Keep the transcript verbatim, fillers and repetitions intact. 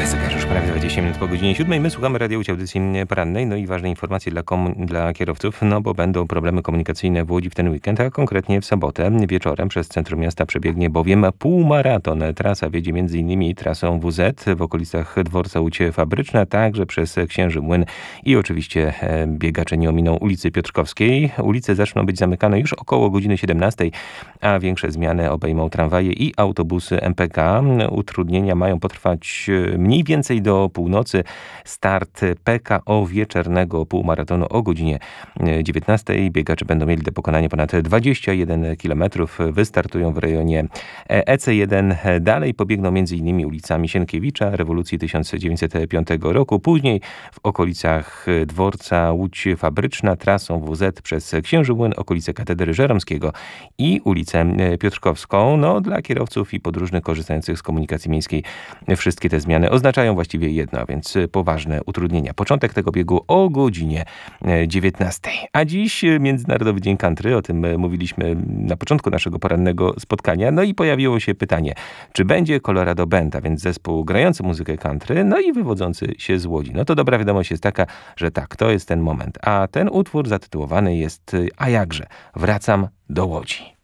Zegarz już prawie dwadzieścia minut po godzinie siódmej. My słuchamy Radio Łódź, audycji porannej. No i ważne informacje dla, komu- dla kierowców, no bo będą problemy komunikacyjne w Łodzi w ten weekend, a konkretnie w sobotę wieczorem przez centrum miasta przebiegnie bowiem półmaraton. Trasa wiedzie m.in. trasą W Z w okolicach dworca Łódź Fabryczna, także przez Księży Młyn i oczywiście e, biegacze nie ominą ulicy Piotrkowskiej. Ulice zaczną być zamykane już około godziny siedemnastej, a większe zmiany obejmą tramwaje i autobusy M P K. Utrudnienia mają potrwać mniej więcej do północy. Start P K O wieczornego półmaratonu o godzinie dziewiętnastej. Biegacze będą mieli do pokonania ponad dwadzieścia jeden kilometrów. Wystartują w rejonie E C jeden. Dalej pobiegną m.in. ulicami Sienkiewicza, rewolucji tysiąc dziewięćset piątego roku. Później w okolicach dworca Łódź Fabryczna, trasą W Z przez Księży Młyn, okolice Katedry Żeromskiego i ulicę Piotrkowską. No, dla kierowców i podróżnych korzystających z komunikacji miejskiej wszystkie te zmiany oznaczają właściwie jedno, a więc poważne utrudnienia. Początek tego biegu o godzinie dziewiętnastej. A dziś Międzynarodowy Dzień Country, o tym mówiliśmy na początku naszego porannego spotkania. No i pojawiło się pytanie, czy będzie Colorado Band, a więc zespół grający muzykę country, no i wywodzący się z Łodzi. No to dobra wiadomość jest taka, że tak, to jest ten moment. A ten utwór zatytułowany jest A jakże, wracam do Łodzi.